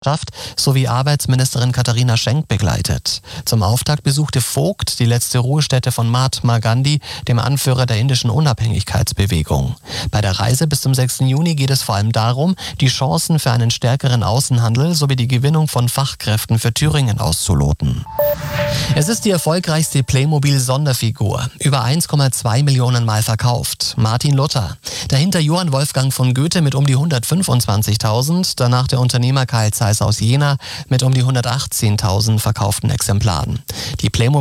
sowie Arbeitsministerin Katharina Schenk begleitet. Zum Auftakt besuchte Vogt die letzte Ruhestätte von Mahatma Gandhi, dem Anführer der indischen Unabhängigkeitsbewegung. Bei der Reise bis zum 6. Juni geht es vor allem darum, die Chancen für einen stärkeren Außenhandel sowie die Gewinnung von Fachkräften für Thüringen auszuloten. Es ist die erfolgreichste Playmobil-Sonderfigur, über 1,2 Millionen Mal verkauft. Martin Luther. Dahinter Johann Wolfgang von Goethe mit um die 125.000, danach der Unternehmer Carl Zeiss aus Jena mit um die 118.000 verkauften Exemplaren. Die Playmobil